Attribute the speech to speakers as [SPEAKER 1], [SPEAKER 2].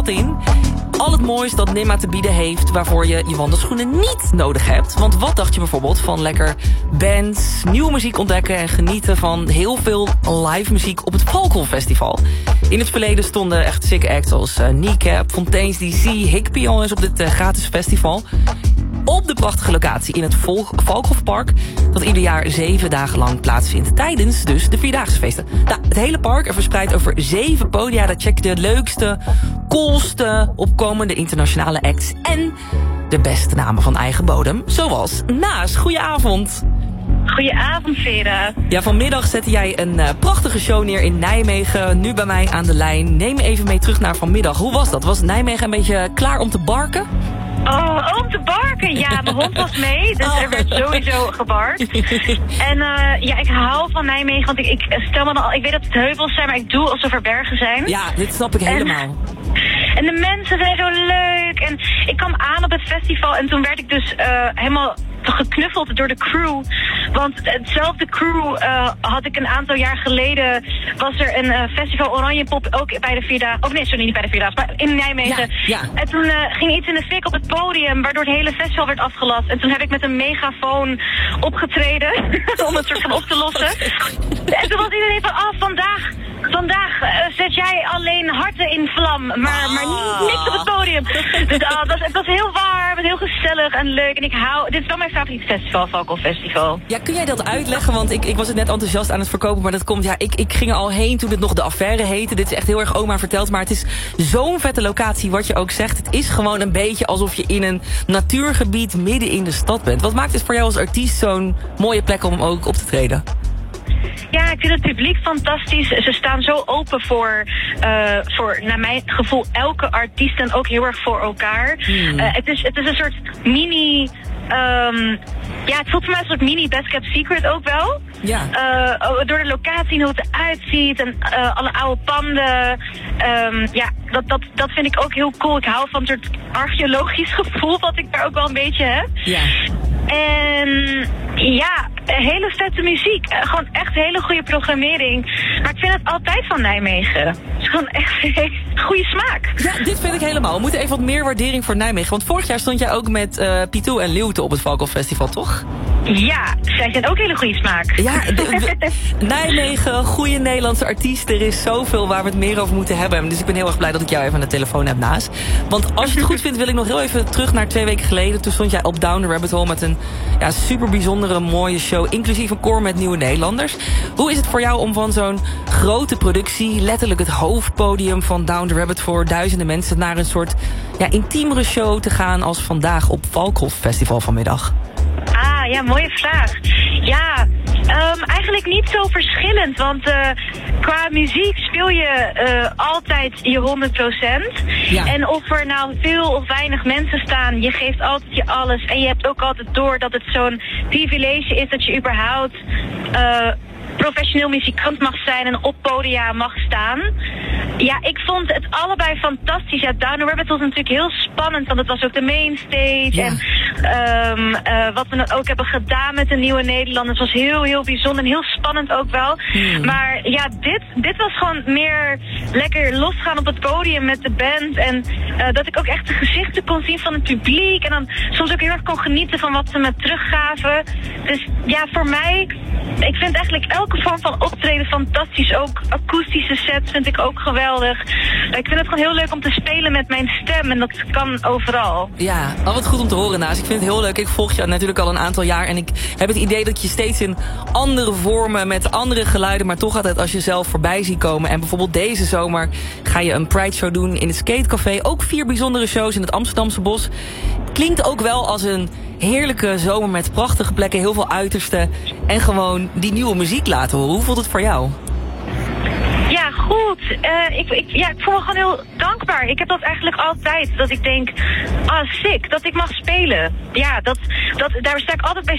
[SPEAKER 1] stad in. Al het moois dat Nimma te bieden heeft, waarvoor je je wandelschoenen niet nodig hebt. Want wat dacht je bijvoorbeeld van lekker bands, nieuwe muziek ontdekken en genieten van heel veel live muziek op het Valkhol Festival. In het verleden stonden echt sick acts als Kneecap, Fontaine's DC, Higpie al eens op dit gratis festival. Op de prachtige locatie in het Valkhofpark, dat ieder jaar 7 dagen lang plaatsvindt tijdens dus de Vierdaagse feesten. Nou, het hele park er verspreid over 7 podia. Daar check je de leukste, coolste, opkomende internationale acts en de beste namen van eigen bodem. Zoals Naas. Goedenavond.
[SPEAKER 2] Goedenavond, Vera.
[SPEAKER 1] Ja, vanmiddag zette jij een prachtige show neer in Nijmegen. Nu bij mij aan de lijn. Neem me even mee terug naar vanmiddag. Hoe was dat? Was Nijmegen een beetje klaar om te barken?
[SPEAKER 2] Oh, om te barken? Ja, mijn hond was mee, dus er werd sowieso gebarkt. En ja, ik hou van Nijmegen, want ik stel me dan al, ik weet dat het heuvels zijn, maar ik doe alsof er bergen zijn.
[SPEAKER 1] Ja, dit snap ik helemaal.
[SPEAKER 2] En de mensen zijn zo leuk. En ik kwam aan op het festival en toen werd ik dus helemaal geknuffeld door de crew. Want hetzelfde crew had ik een aantal jaar geleden. Was er een festival Oranje Pop ook bij de Vierdaagse. Of nee, sorry, niet bij de Vierdaagse, maar in Nijmegen.
[SPEAKER 1] Ja.
[SPEAKER 2] En toen ging iets in de fik op het podium, waardoor het hele festival werd afgelast. En toen heb ik met een megafoon opgetreden om het soort van op te lossen. En toen was iedereen van, vandaag zet jij alleen harten in vlam, maar niks op het podium. Dus het was heel warm en heel gezellig en leuk. En dit is wel mijn favoriete festival, Valkhol Festival.
[SPEAKER 1] Ja, kun jij dat uitleggen? Want ik was het net enthousiast aan het verkopen, maar dat komt, ja, ik ging er al heen toen het nog de affaire heette. Dit is echt heel erg oma verteld, maar het is zo'n vette locatie, wat je ook zegt. Het is gewoon een beetje alsof je in een natuurgebied midden in de stad bent. Wat maakt het voor jou als artiest zo'n mooie plek om ook op te treden?
[SPEAKER 2] Ja, ik vind het publiek fantastisch. Ze staan zo open voor naar mijn gevoel, elke artiest en ook heel erg voor elkaar. Het is een soort mini... ja, het voelt voor mij een soort mini Best Kept Secret ook wel.
[SPEAKER 1] Ja.
[SPEAKER 2] Door de locatie en hoe het eruit ziet en alle oude panden. Ja, dat vind ik ook heel cool. Ik hou van een soort archeologisch gevoel wat ik daar ook wel een beetje heb.
[SPEAKER 1] Ja.
[SPEAKER 2] En ja, hele vette muziek. Gewoon echt hele goede programmering. Maar ik vind het altijd van Nijmegen. Het is gewoon echt goede smaak.
[SPEAKER 1] Ja, dit vind ik helemaal. We moeten even wat meer waardering voor Nijmegen. Want vorig jaar stond jij ook met Pitou en Leeuwte op het Valkhol Festival, toch?
[SPEAKER 2] Ja, zij zijn ook hele goede smaak.
[SPEAKER 1] Ja, Nijmegen, goede Nederlandse artiest. Er is zoveel waar we het meer over moeten hebben. Dus ik ben heel erg blij dat ik jou even aan de telefoon heb naast. Want als je het goed vindt, wil ik nog heel even terug naar 2 weken geleden. Toen stond jij op Down the Rabbit Hole met een super bijzondere, mooie show. Inclusief een koor met nieuwe Nederlanders. Hoe is het voor jou om van zo'n grote productie, letterlijk het hoofdpodium van Down the Rabbit voor duizenden mensen, naar een soort intiemere show te gaan als vandaag op Valkhol Festival vanmiddag?
[SPEAKER 2] Ah, ja, mooie vraag. Ja, eigenlijk niet zo verschillend, want qua muziek speel je altijd je 100%. Ja. En of er nou veel of weinig mensen staan, je geeft altijd je alles. En je hebt ook altijd door dat het zo'n privilege is dat je überhaupt professioneel muzikant mag zijn en op podia mag staan. Ja, ik vond het allebei fantastisch. Ja, Down the Rabbit was natuurlijk heel spannend, want het was ook de mainstage. Ja. En wat we dan ook hebben gedaan met de nieuwe Nederlanders was heel, heel bijzonder en heel spannend ook wel. Maar ja, dit was gewoon meer lekker losgaan op het podium met de band. En dat ik ook echt de gezichten kon zien van het publiek. En dan soms ook heel erg kon genieten van wat ze me teruggaven. Dus ja, voor mij, ik vind eigenlijk elke vorm van optreden fantastisch. Ook akoestische sets vind ik ook geweldig. Ik vind het gewoon heel leuk om te spelen met mijn stem. En dat kan overal.
[SPEAKER 1] Ja, al wat goed om te horen, Naas. Ik vind het heel leuk. Ik volg je natuurlijk al een aantal jaar. En ik heb het idee dat je steeds in andere vormen, met andere geluiden, maar toch altijd als je zelf voorbij ziet komen. En bijvoorbeeld deze zomer ga je een Pride show doen in het Skatecafé. Ook 4 bijzondere shows in het Amsterdamse Bos. Klinkt ook wel als een heerlijke zomer met prachtige plekken, heel veel uitersten. En gewoon die nieuwe muziek laten horen. Hoe voelt het voor jou?
[SPEAKER 2] Ja, goed. Ik voel me gewoon heel dankbaar. Ik heb dat eigenlijk altijd. Dat ik denk, sick, dat ik mag spelen. Ja, daar sta ik altijd bij